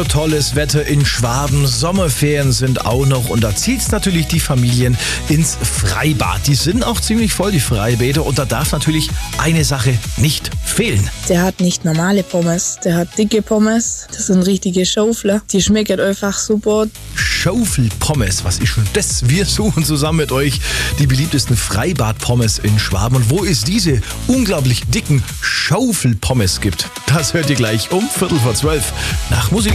Tolles Wetter in Schwaben, Sommerferien sind auch noch und da zieht's natürlich die Familien ins Freibad. Die sind auch ziemlich voll, die Freibäder, und da darf natürlich eine Sache nicht fehlen. Der hat nicht normale Pommes, der hat dicke Pommes. Das sind richtige Schaufler. Die schmecken einfach super. Schaufelpommes, was ist schon das? Wir suchen zusammen mit euch die beliebtesten Freibad-Pommes in Schwaben. Und wo es diese unglaublich dicken Schaufelpommes gibt, das hört ihr gleich um 11:45 nach Musik.